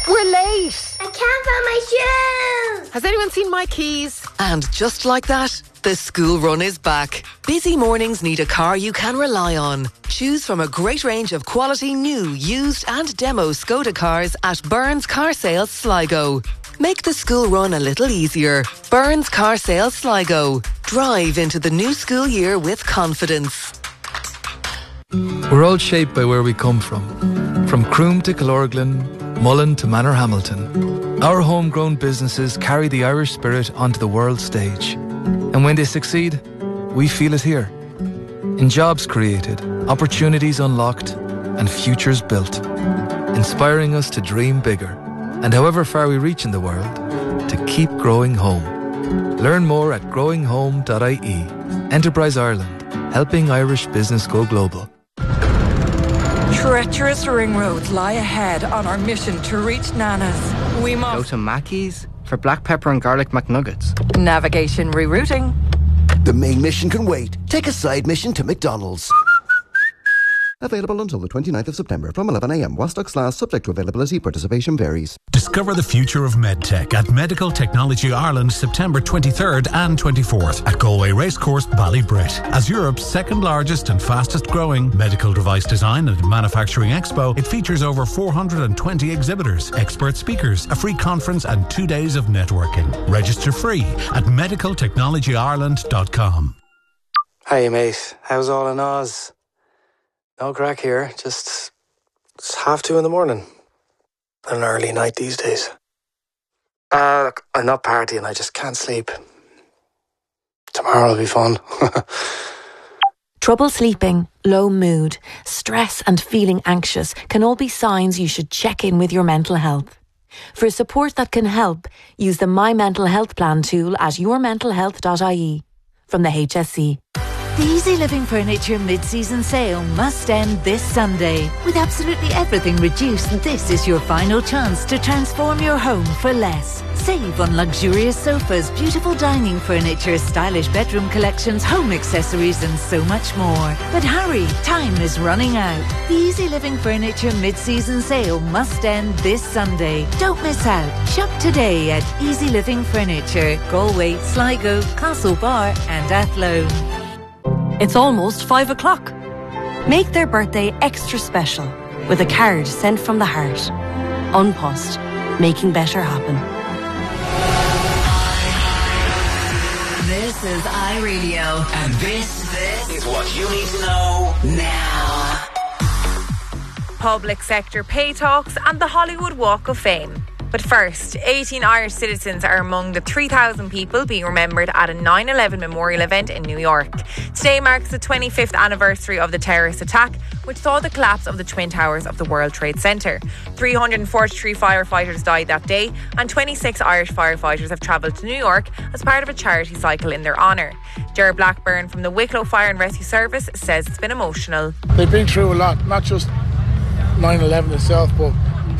We're late. I can't find my shoes. Has anyone seen my keys? And just like that, the school run is back. Busy mornings need a car you can rely on. Choose from a great range of quality new, used and demo Skoda cars at Burns Car Sales Sligo. Make the school run a little easier. Burns Car Sales Sligo. Drive into the new school year with confidence. We're all shaped by where we come from Croom to Killorglin, Mullen to Manorhamilton. Our homegrown businesses carry the Irish spirit onto the world stage. And when they succeed, we feel it here. In jobs created, opportunities unlocked, and futures built. Inspiring us to dream bigger, and however far we reach in the world, to keep growing home. Learn more at growinghome.ie. Enterprise Ireland, helping Irish business go global. Treacherous ring roads lie ahead on our mission to reach Nana's. We must go to Mackey's for black pepper and garlic McNuggets. Navigation rerouting. The main mission can wait. Take a side mission to McDonald's. Available until the 29th of September from 11 a.m. while stocks last, subject to availability. Participation varies. Discover the future of medtech at Medical Technology Ireland September 23rd and 24th at Galway Racecourse, Ballybrit. As Europe's second largest and fastest growing medical device design and manufacturing expo, it features over 420 exhibitors, expert speakers, a free conference and 2 days of networking. Register free at medicaltechnologyireland.com. Hey mate, how's all in Oz? No crack here, just it's 2:30 in the morning. An early night these days. Look, I'm not partying, I just can't sleep. Tomorrow will be fun. Trouble sleeping, low mood, stress and feeling anxious can all be signs you should check in with your mental health. For support that can help, use the My Mental Health Plan tool at yourmentalhealth.ie from the HSE. The Easy Living Furniture mid-season sale must end this Sunday. With absolutely everything reduced, this is your final chance to transform your home for less. Save on luxurious sofas, beautiful dining furniture, stylish bedroom collections, home accessories and so much more. But hurry, time is running out. The Easy Living Furniture mid-season sale must end this Sunday. Don't miss out. Shop today at Easy Living Furniture, Galway, Sligo, Castlebar and Athlone. It's almost 5 o'clock. Make their birthday extra special with a card sent from the heart. Unpost, making better happen. This is iRadio, and this is what you need to know now. Public sector pay talks and the Hollywood Walk of Fame. But first, 18 Irish citizens are among the 3,000 people being remembered at a 9/11 memorial event in New York. Today marks the 25th anniversary of the terrorist attack, which saw the collapse of the Twin Towers of the World Trade Center. 343 firefighters died that day, and 26 Irish firefighters have travelled to New York as part of a charity cycle in their honour. Ger Blackburn from the Wicklow Fire and Rescue Service says it's been emotional. They've been through a lot, not just 9/11 itself, but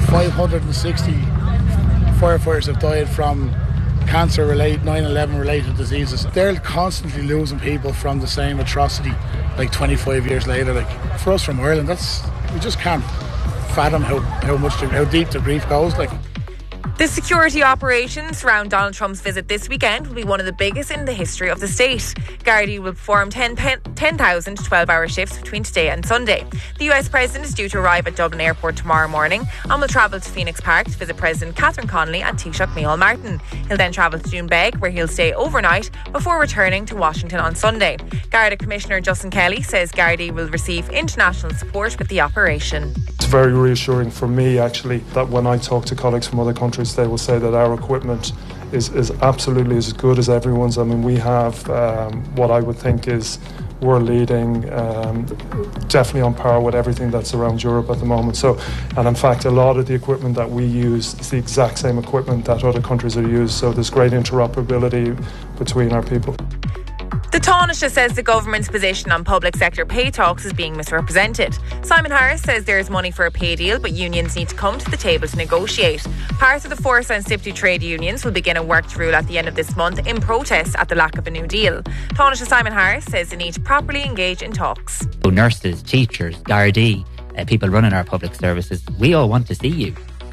560 firefighters have died from cancer-related, 9/11 related diseases. They're constantly losing people from the same atrocity like 25 years later. Like, for us from Ireland, we just can't fathom how deep the grief goes. Like, the security operations around Donald Trump's visit this weekend will be one of the biggest in the history of the state. Gardaí will perform 10,000 12-hour shifts between today and Sunday. The US President is due to arrive at Dublin Airport tomorrow morning and will travel to Phoenix Park to visit President Catherine Connolly and Taoiseach Micheál Martin. He'll then travel to Doonbeg, where he'll stay overnight before returning to Washington on Sunday. Garda Commissioner Justin Kelly says Gardaí will receive international support with the operation. It's very reassuring for me, actually, that when I talk to colleagues from other countries, they will say that our equipment is absolutely as good as everyone's. I mean, we have what I would think is world leading, definitely on par with everything that's around Europe at the moment. So, and in fact, a lot of the equipment that we use is the exact same equipment that other countries are used. So there's great interoperability between our people. The Taoiseach says the government's position on public sector pay talks is being misrepresented. Simon Harris says there is money for a pay deal, but unions need to come to the table to negotiate. Parts of the Force and SIPTU trade unions will begin a work rule at the end of this month in protest at the lack of a new deal. Taoiseach Simon Harris says they need to properly engage in talks. Nurses, teachers, Gardaí, people running our public services, we all want to see you.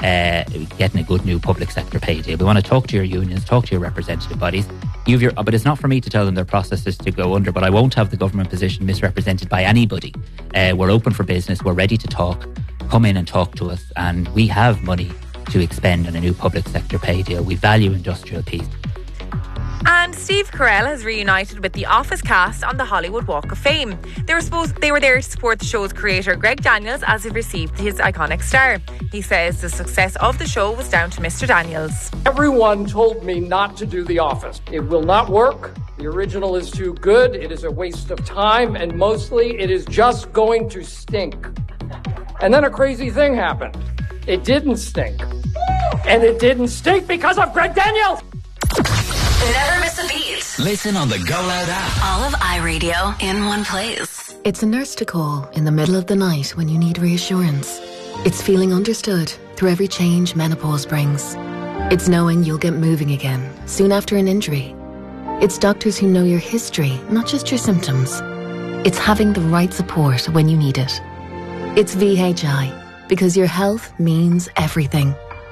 getting a good new public sector pay deal. We want to talk to your unions, talk to your representative bodies. But it's not for me to tell them their processes to go under, but I won't have the government position misrepresented by anybody. We're open for business. We're ready to talk. Come in and talk to us. And we have money to expend on a new public sector pay deal. We value industrial peace. And Steve Carell has reunited with the Office cast on the Hollywood Walk of Fame. They were there to support the show's creator Greg Daniels as he received his iconic star. He says the success of the show was down to Mr. Daniels. Everyone told me not to do The Office. It will not work. The original is too good. It is a waste of time, and mostly it is just going to stink. And then a crazy thing happened. It didn't stink. And it didn't stink because of Greg Daniels. Never miss a beat. Listen on the Go Loud app. All of iRadio in one place. It's a nurse to call in the middle of the night when you need reassurance. It's feeling understood through every change menopause brings. It's knowing you'll get moving again soon after an injury. It's doctors who know your history, not just your symptoms. It's having the right support when you need it. It's VHI, because your health means everything.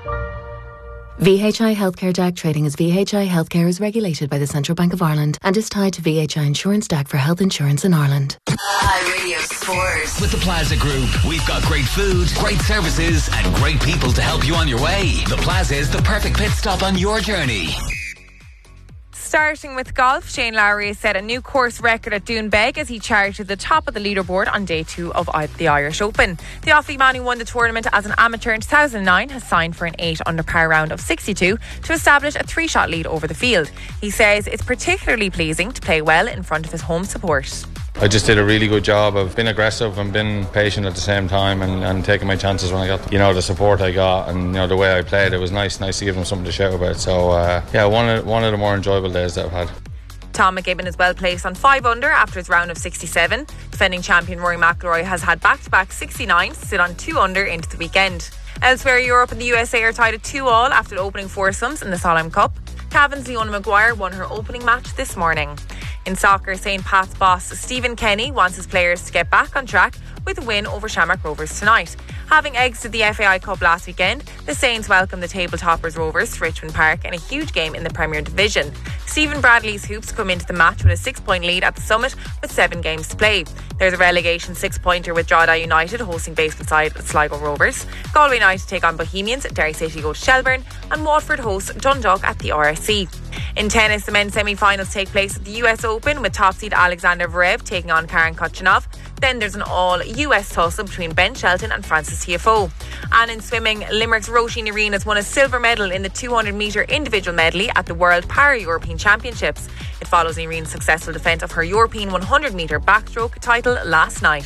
VHI Healthcare DAC trading as VHI Healthcare is regulated by the Central Bank of Ireland and is tied to VHI Insurance DAC for health insurance in Ireland. iRadio Sports. With the Plaza Group, we've got great food, great services and great people to help you on your way. The Plaza is the perfect pit stop on your journey. Starting with golf, Shane Lowry has set a new course record at Doonbeg as he charged at the top of the leaderboard on day 2 of the Irish Open. The Offaly man who won the tournament as an amateur in 2009 has signed for an 8 under par round of 62 to establish a 3-shot lead over the field. He says it's particularly pleasing to play well in front of his home support. I just did a really good job of being aggressive and being patient at the same time and taking my chances when I got, the support I got and, the way I played. It was nice to give them something to shout about. So, one of the more enjoyable days that I've had. Tom McGibbon is well placed on 5 under after his round of 67. Defending champion Rory McIlroy has had back-to-back 69s to sit on 2 under into the weekend. Elsewhere, Europe and the USA are tied at 2-2 after the opening foursomes in the Solheim Cup. Cavan's Leona Maguire won her opening match this morning. In soccer, St. Pat's boss Stephen Kenny wants his players to get back on track with a win over Shamrock Rovers tonight. Having exited the FAI Cup last weekend, the Saints welcomed the table toppers Rovers to Richmond Park in a huge game in the Premier Division. Stephen Bradley's Hoops come into the match with a 6-point lead at the Summit with 7 games to play. There's a relegation 6-pointer with Drogheda United hosting basement side Sligo Rovers. Galway United take on Bohemians, Derry City go to Shelbourne, and Watford host Dundalk at the RSC. In tennis, the men's semi-finals take place at the US Open with top seed Alexander Zverev taking on Karen Khachanov. Then there's an all-US tussle between Ben Shelton and Francis Tiafoe. And in swimming, Limerick's Roisin Irene has won a silver medal in the 200-metre individual medley at the World Para-European Championships. It follows Irene's successful defence of her European 100-metre backstroke title last night.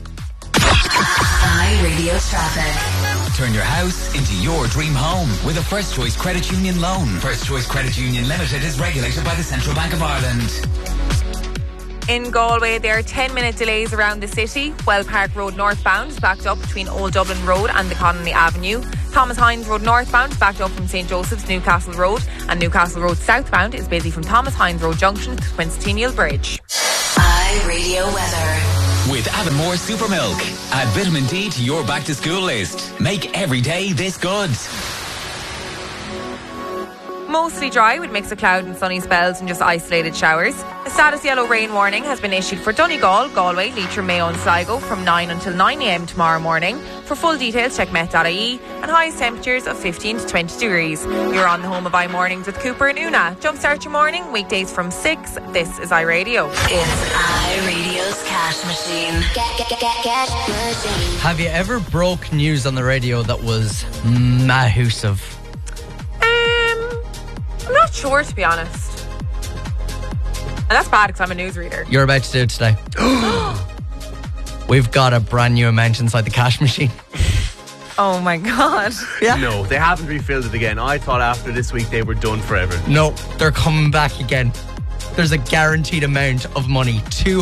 iRadio traffic. Turn your house into your dream home with a First Choice Credit Union loan. First Choice Credit Union Limited is regulated by the Central Bank of Ireland. In Galway, there are 10-minute delays around the city. Well Park Road northbound is backed up between Old Dublin Road and the Connolly Avenue. Thomas Hines Road northbound is backed up from St. Joseph's Newcastle Road, and Newcastle Road southbound is busy from Thomas Hines Road Junction to Quincentennial Bridge. iRadio weather. With Avonmore Super Milk. Add vitamin D to your back to school list. Make every day this good. Mostly dry with mix of cloud and sunny spells and just isolated showers. A status yellow rain warning has been issued for Donegal, Galway, Leitrim, Mayo and Sligo from 9 until 9 a.m. tomorrow morning. For full details, check met.ie, and highest temperatures of 15 to 20 degrees. You're on the home of iMornings with Cooper and Una. Jumpstart your morning, weekdays from 6. This is iRadio. It's iRadio's cash machine. Cash machine. Have you ever broke news on the radio that was massive? I'm not sure, to be honest. And that's bad because I'm a newsreader. You're about to do it today. We've got a brand new amount inside the cash machine. Oh my God. Yeah. No, they haven't refilled it again. I thought after this week they were done forever. No, they're coming back again. There's a guaranteed amount of money.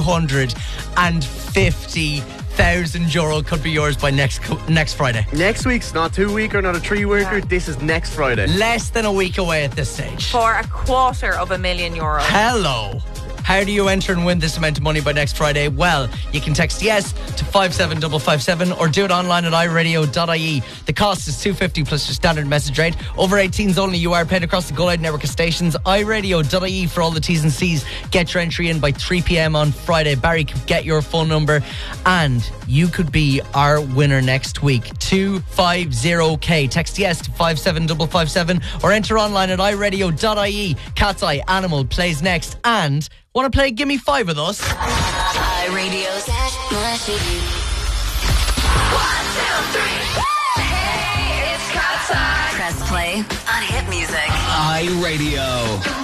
250,000 euro could be yours by next Friday. Next week's not 2 weeker, not a 3 weeker. This is next Friday. Less than a week away at this stage. For €250,000. Hello. How do you enter and win this amount of money by next Friday? Well, you can text yes to 57557 or do it online at iRadio.ie. The cost is $2.50 plus your standard message rate. Over 18s only. You are paid across the Go Loud network of stations. iRadio.ie for all the T's and C's. Get your entry in by 3 p.m. on Friday. Barry could get your phone number and you could be our winner next week. 250k. Text yes to 57557 or enter online at iRadio.ie. Cat's Eye Animal plays next. And want to play Gimme 5 with us? iRadio's Cash Machine. 1, 2, 3. Hey, it's Cat's Eye. Press play on Hit Music. iRadio.